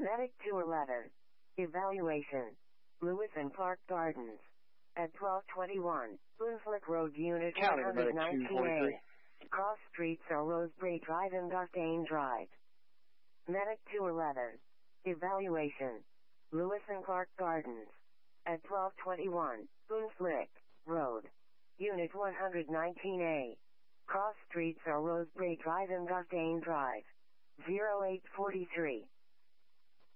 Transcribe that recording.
Medic 211. Evaluation. Lewis and Clark Gardens. At 1221, Boonslick Road, Unit County Medic 119A. Cross streets are Rosebery Drive and Dustain Drive. Medic 211. Evaluation. Lewis and Clark Gardens. At 1221, Boonslick Road. Unit 119A. Cross streets are Rosebery Drive and Dustain Drive. 0843.